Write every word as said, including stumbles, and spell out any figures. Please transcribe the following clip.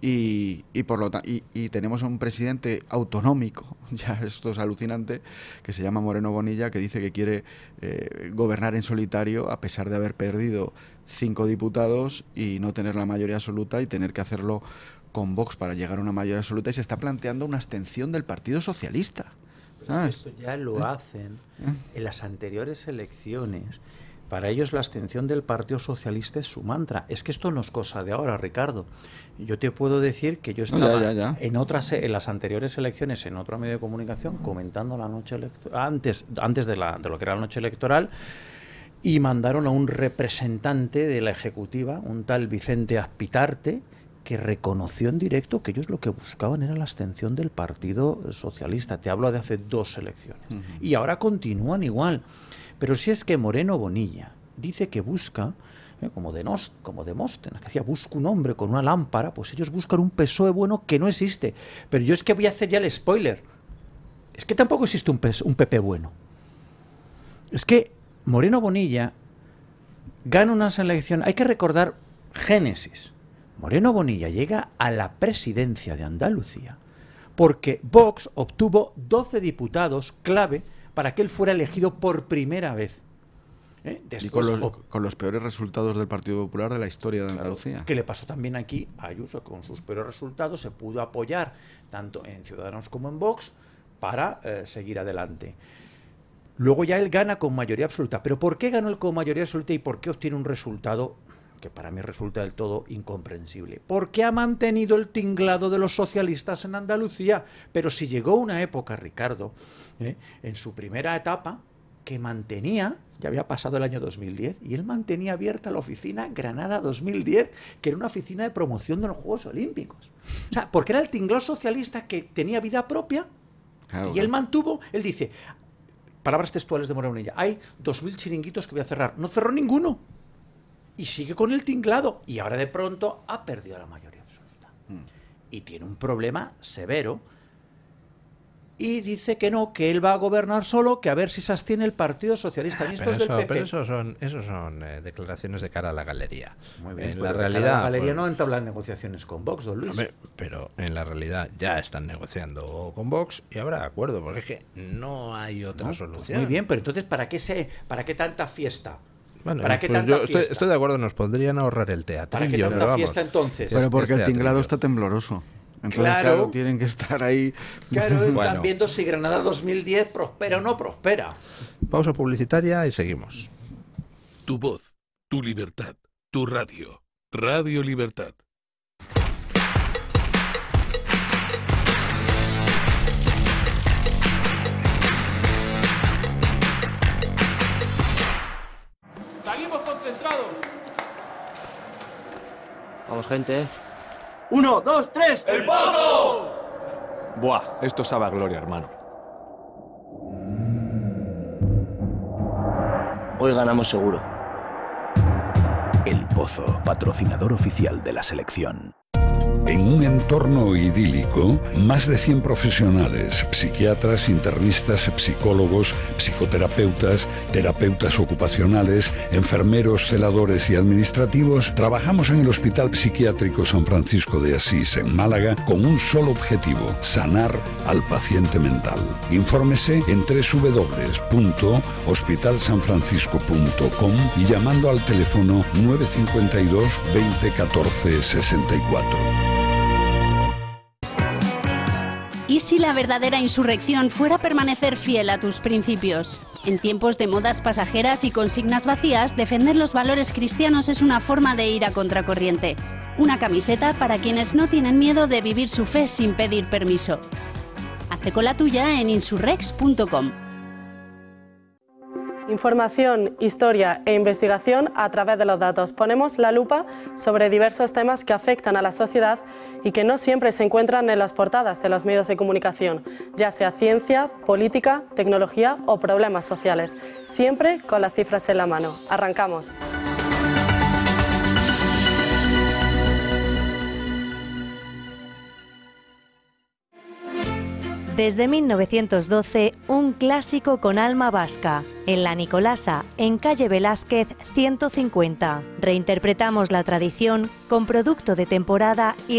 y, y por lo ta- y, y tenemos a un presidente autonómico, ya esto es alucinante, que se llama Moreno Bonilla, que dice que quiere eh, gobernar en solitario a pesar de haber perdido cinco diputados y no tener la mayoría absoluta y tener que hacerlo con Vox para llegar a una mayoría absoluta, y se está planteando una abstención del Partido Socialista. ¿Sabes? Esto ya lo ¿Eh? hacen en las anteriores elecciones. Para ellos la abstención del Partido Socialista es su mantra. Es que esto no es cosa de ahora, Ricardo. Yo te puedo decir que yo estaba no, ya, ya, ya. en otras, en las anteriores elecciones, en otro medio de comunicación, comentando la noche electoral, antes, antes de, la, de lo que era la noche electoral, y mandaron a un representante de la Ejecutiva, un tal Vicente Azpitarte, que reconoció en directo que ellos lo que buscaban era la abstención del Partido Socialista. Te hablo de hace dos elecciones. Uh-huh. Y ahora continúan igual. Pero si es que Moreno Bonilla dice que busca, eh, como de Nos, como Demóstenes, que decía, busca un hombre con una lámpara, pues ellos buscan un P S O E bueno que no existe. Pero yo es que voy a hacer ya el spoiler. Es que tampoco existe un, P S, un P P bueno. Es que Moreno Bonilla gana unas elecciones. Hay que recordar Génesis. Moreno Bonilla llega a la presidencia de Andalucía porque Vox obtuvo doce diputados clave para que él fuera elegido por primera vez. ¿Eh? Después, y con los, oh, con los peores resultados del Partido Popular de la historia de claro, Andalucía. Que le pasó también aquí a Ayuso, con sus peores resultados se pudo apoyar tanto en Ciudadanos como en Vox para eh, seguir adelante. Luego ya él gana con mayoría absoluta. ¿Pero por qué ganó él con mayoría absoluta y por qué obtiene un resultado que para mí resulta del todo incomprensible? Porque ha mantenido el tinglado de los socialistas en Andalucía. Pero si llegó una época, Ricardo, ¿eh? en su primera etapa, que mantenía, ya había pasado el año dos mil diez, y él mantenía abierta la oficina Granada dos mil diez, que era una oficina de promoción de los Juegos Olímpicos. O sea, porque era el tinglado socialista que tenía vida propia, claro, y él mantuvo, él dice, palabras textuales de Moreno Bonilla, hay dos mil chiringuitos que voy a cerrar. No cerró ninguno. Y sigue con el tinglado. Y ahora de pronto ha perdido la mayoría absoluta. Mm. Y tiene un problema severo. Y dice que no, que él va a gobernar solo, que a ver si se abstiene el Partido Socialista. Ah, esto pero, es del eso, P P. pero eso son, eso son eh, declaraciones de cara a la galería. Muy bien, en la realidad, la galería pues, no entabla negociaciones con Vox, don Luis. Hombre, pero en la realidad ya están negociando con Vox y habrá acuerdo, porque es que no hay otra no, solución. Pues muy bien, pero entonces, ¿para qué, se, para qué tanta fiesta? Bueno, ¿Para qué pues tanta yo fiesta? estoy, estoy de acuerdo, nos podrían ahorrar el teatro. ¿Para qué tanta pero fiesta vamos, entonces? Pero porque es el tinglado está tembloroso. Entonces, claro, claro, tienen que estar ahí. Claro, están bueno. viendo si Granada dos mil diez prospera o no prospera. Pausa publicitaria y seguimos. Tu voz, tu libertad, tu radio. Radio Libertad. Salimos concentrados. Vamos, gente. Uno, dos, tres. ¡El Pozo! Buah, esto sabe a gloria, hermano. Hoy ganamos seguro. El Pozo, patrocinador oficial de la selección. En un entorno idílico, más de cien profesionales, psiquiatras, internistas, psicólogos, psicoterapeutas, terapeutas ocupacionales, enfermeros, celadores y administrativos, trabajamos en el Hospital Psiquiátrico San Francisco de Asís, en Málaga, con un solo objetivo: sanar al paciente mental. Infórmese en doble u doble u doble u punto hospital san francisco punto com y llamando al teléfono nueve cinco dos, veinte, catorce, sesenta y cuatro. ¿Y si la verdadera insurrección fuera permanecer fiel a tus principios? En tiempos de modas pasajeras y consignas vacías, defender los valores cristianos es una forma de ir a contracorriente. Una camiseta para quienes no tienen miedo de vivir su fe sin pedir permiso. Hazte con la tuya en insurrex punto com. Información, historia e investigación a través de los datos. Ponemos la lupa sobre diversos temas que afectan a la sociedad y que no siempre se encuentran en las portadas de los medios de comunicación, ya sea ciencia, política, tecnología o problemas sociales. Siempre con las cifras en la mano. Arrancamos. Desde mil novecientos doce, un clásico con alma vasca. En La Nicolasa, en calle Velázquez ciento cincuenta. Reinterpretamos la tradición con producto de temporada y